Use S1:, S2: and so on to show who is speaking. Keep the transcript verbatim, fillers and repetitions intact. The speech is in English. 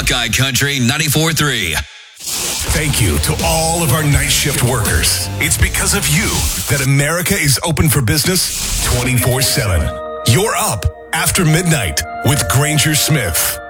S1: Buckeye Country ninety-four three.
S2: Thank you to all of our night shift workers. It's because of you that America is open for business twenty-four seven. You're up after midnight with Granger Smith.